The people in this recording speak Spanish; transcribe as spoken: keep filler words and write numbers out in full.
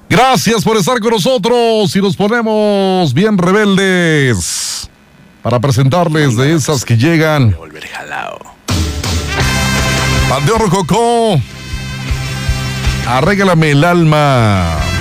Gracias por estar con nosotros y nos ponemos bien rebeldes para presentarles de esas que llegan. Panteón Rococó, arrégálame el alma.